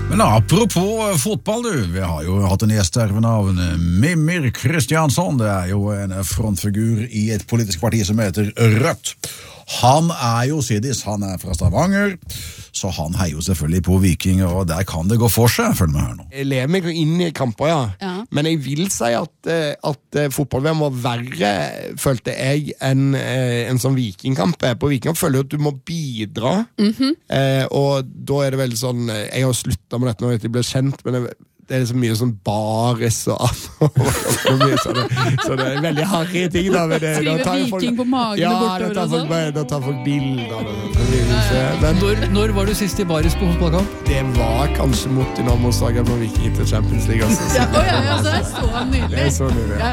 Men apropos fotball du, vi har jo hatt en gjest her ved navn Mimir Kristiansson, det jo en frontfigur i et politisk parti som heter Rødt. Han jo sidis, han fra Stavanger, så han heier jo selvfølgelig på Viking, og der kan det gå for seg, følg med her nå. Jeg lever meg inn i kamper, ja. Men jeg vil si at fotball-VM var verre, følte jeg, enn en sånn vikingkamp. På vikingkamp føler jeg at du må bidra, og da det veldig sånn, jeg har sluttet med dette nå, at jeg ble kjent, men det så mye sånn baris og så det veldig harry ting da. Skriver viking på magen og bortover og sånn. Da tar folk bilder. Når var du sist i baris på fotballkamp? Det var kanskje mot Dynamo Zagreb når Viking til Champions League. Ja, så det så nydelig. Det så nydelig.